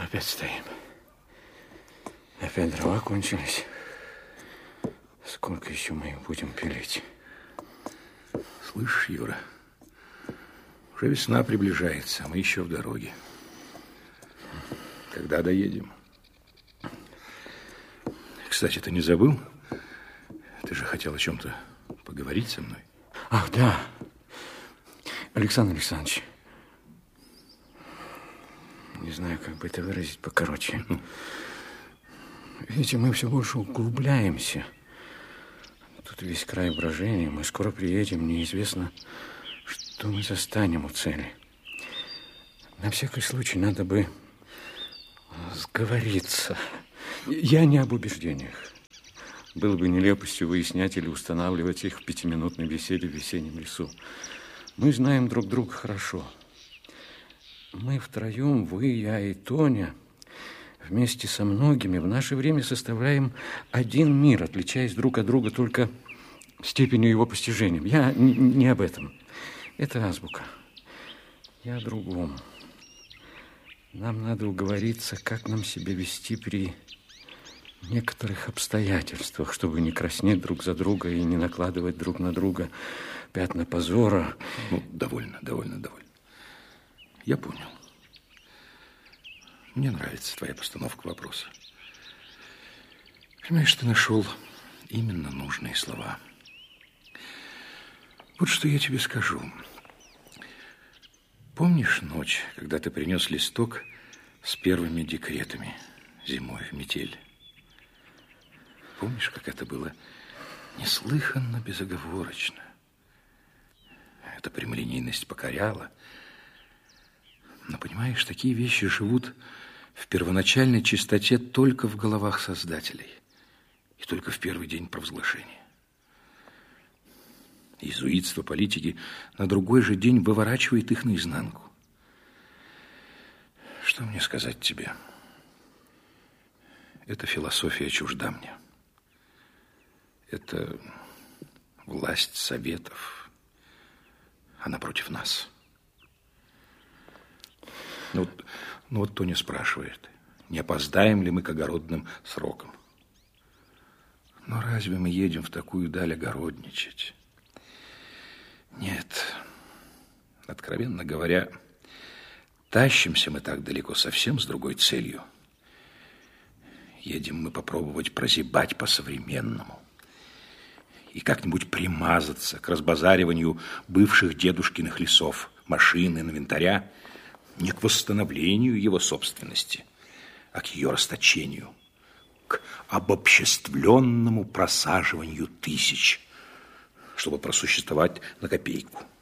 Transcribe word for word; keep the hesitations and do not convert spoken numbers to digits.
Опять стоим. Опять дрова кончились. Сколько еще мы их будем пилить? Слышишь, Юра, уже весна приближается, а мы еще в дороге. Когда доедем? Кстати, ты не забыл? Ты же хотел о чем-то поговорить со мной. Ах, да. Александр Александрович, не знаю, как бы это выразить покороче. Видите, мы все больше углубляемся. Тут весь край брожения. Мы скоро приедем. Неизвестно, что мы застанем у цели. На всякий случай надо бы сговориться. Я не об убеждениях. Было бы нелепостью выяснять или устанавливать их в пятиминутной беседе в весеннем лесу. Мы знаем друг друга хорошо. Мы втроем, вы, я и Тоня, вместе со многими в наше время составляем один мир, отличаясь друг от друга только степенью его постижения. Я не об этом. Это азбука. Я о другом. Нам надо уговориться, как нам себя вести при некоторых обстоятельствах, чтобы не краснеть друг за друга и не накладывать друг на друга пятна позора. Ну, довольно, довольно, довольно. Я понял. Мне нравится твоя постановка вопроса. Понимаешь, ты нашел именно нужные слова. Вот что я тебе скажу. Помнишь ночь, когда ты принес листок с первыми декретами зимой в метель? Помнишь, как это было неслыханно безоговорочно? Эта прямолинейность покоряла. Но, понимаешь, такие вещи живут в первоначальной чистоте только в головах создателей и только в первый день провозглашения. Иезуитство политики на другой же день выворачивает их наизнанку. Что мне сказать тебе? Эта философия чужда мне. Это власть советов. Она против нас. Ну вот, ну вот Тоня спрашивает, не опоздаем ли мы к огородным срокам. Но разве мы едем в такую даль огородничать? Нет. Откровенно говоря, тащимся мы так далеко совсем с другой целью. Едем мы попробовать прозябать по-современному и как-нибудь примазаться к разбазариванию бывших дедушкиных лесов, машин, инвентаря, не к восстановлению его собственности, а к ее расточению, к обобществленному просаживанию тысяч, чтобы просуществовать на копейку.